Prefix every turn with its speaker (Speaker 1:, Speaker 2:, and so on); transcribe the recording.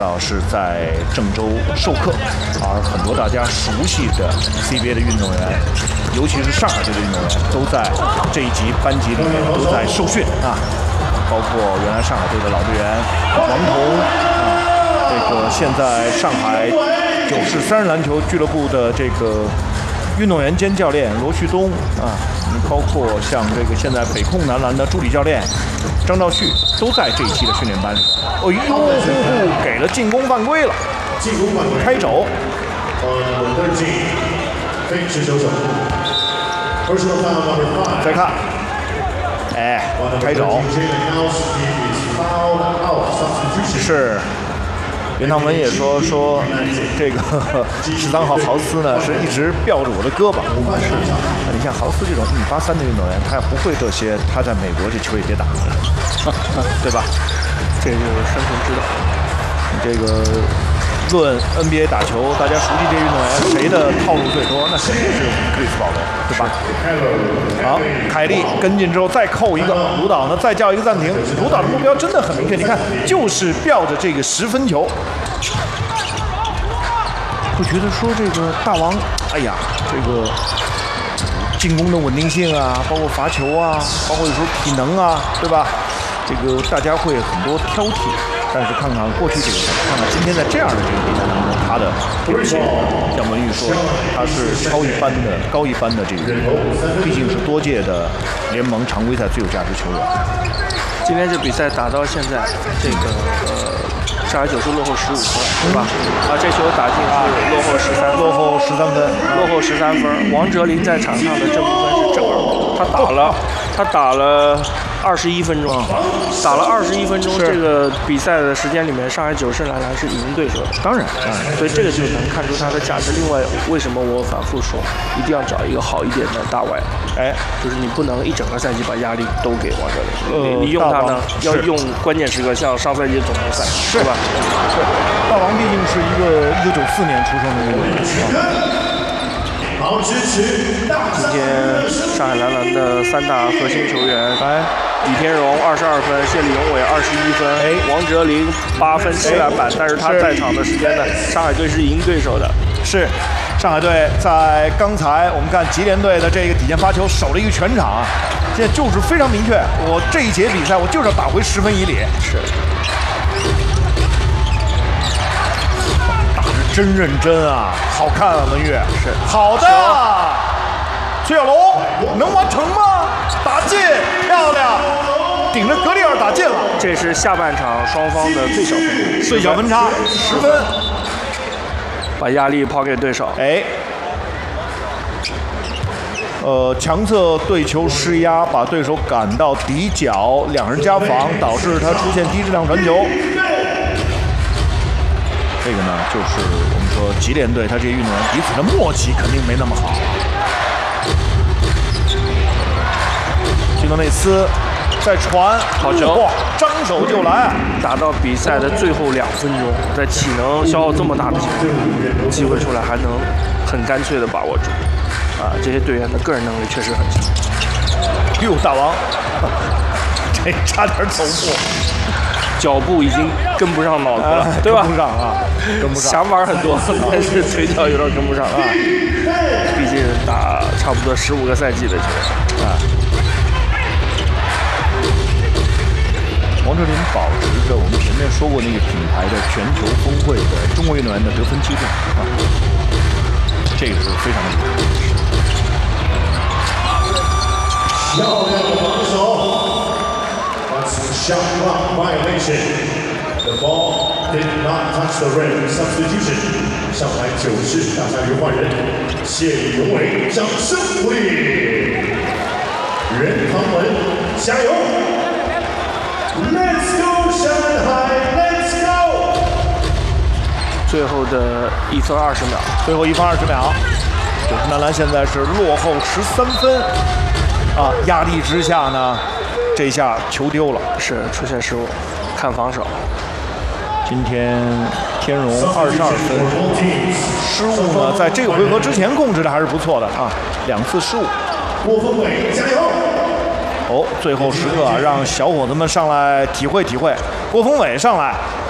Speaker 1: 是在郑州授课，而很多大家熟悉的 CBA 的运动员，尤其是上海队的运动员，都在这一级班级里面都在受训啊，包括原来上海队的老队员王彤啊，这个现在上海九世三人篮球俱乐部的这个运动员兼教练罗旭东啊，包括像这个现在北控男篮的助理教练张兆旭，都在这一期的训练班里。哦呦，给了进攻犯规了，
Speaker 2: 进攻犯规，
Speaker 1: 开肘。
Speaker 2: 非持球手。
Speaker 1: 再看，哎，开肘。是。袁唐文也说这个13号豪斯呢是一直吊着我的胳膊。是，你像豪斯这种1米83的运动员，他要不会这些，他在美国这球也别打了，对吧？
Speaker 3: 这就是身份知道。
Speaker 1: 你这个论 NBA 打球，大家熟悉这运动员，谁的套路最多？那肯定是克里斯保罗，对吧？好，凯利跟进之后再扣一个，卢导呢再叫一个暂停。卢导的目标真的很明确，你看就是吊着这个10分球。会觉得说这个大王，哎呀，这个进攻的稳定性啊，包括罚球啊，包括有时候体能啊，对吧？这个大家会很多挑剔。但是看看过去这个赛，看看今天在这样的这个比赛当中，他的表现，像文玉说，他是超一般的、高一般的这个，毕竟是多届的联盟常规赛最有价值球员。
Speaker 3: 今天这比赛打到现在，这个上海九是落后15分，对吧？啊，这球打进是落后13分，落后13分。王哲林在场上的这部分是正二，他打了21分钟，打了21分钟。这个比赛的时间里面，上海九胜男篮是赢对手的。
Speaker 1: 当然，
Speaker 3: 所以这个就能看出它的价值。另外，为什么我反复说，一定要找一个好一点的大外？
Speaker 1: 哎，
Speaker 3: 就是你不能一整个赛季把压力都给王哲林，你用他呢，要用关键时刻，像上赛季总决赛，是吧？
Speaker 1: 是，大王毕竟是一个1994年出生的运动员。
Speaker 3: 今天上海男篮的3大核心球员，李天荣22分，谢李永伟21分，王哲林8分7篮板，但是他在场的时间呢，上海队是赢对手的。
Speaker 1: 是，上海队在刚才我们看吉联队的这个底线发球守了一个全场啊，现在就是非常明确，我这一节比赛我就是要打回10分以里。
Speaker 3: 是。
Speaker 1: 真认真啊，好看啊，文月
Speaker 3: 是
Speaker 1: 好的，崔小龙能完成吗？打进，漂亮，顶着格里尔打进了。
Speaker 3: 这是下半场双方的最小分差
Speaker 1: 10分，
Speaker 3: 把压力抛给对手。
Speaker 1: 哎，强侧对球施压，把对手赶到底角，两人夹防，导致他出现低质量传球。这个呢，就是我们说吉联队他这些运动员彼此的默契肯定没那么好。基诺内斯再传，
Speaker 3: 好球！
Speaker 1: 哇，张手就来，
Speaker 3: 打到比赛的最后2分钟，在体能消耗这么大的情况下，机会出来还能很干脆的把握住，啊，这些队员的个人能力确实很强。
Speaker 1: 哟，大王，这差点走步。
Speaker 3: 脚步已经跟不上脑子了，对吧？
Speaker 1: 跟不上啊，跟不上。
Speaker 3: 想法很多，但是腿脚有点跟不上啊。毕竟打差不多15个赛季的球员啊。
Speaker 1: 王哲林保持着我们前面说过那个品牌的全球峰会的中国运动员的得分记录啊，这个是非常厉害。
Speaker 2: 漂亮的防守。Shot clock violation. The ball did not touch the rim. Substitution. 上海九世大鲨鱼换人，谢李永伟，掌声鼓励。任唐文，加油 ！Let's go 上海 ，Let's go！
Speaker 3: 最后的1分20秒，
Speaker 1: 最后1分20秒，九世男篮现在是落后13分啊，压力之下呢。这一下球丢了，
Speaker 3: 是出现失误，看防守。
Speaker 1: 今天天荣22分，失误呢，在这个回合之前控制的还是不错的啊，2次失误。
Speaker 2: 郭峰伟加油！
Speaker 1: 哦，最后时刻啊，让小伙子们上来体会体会。郭峰伟上来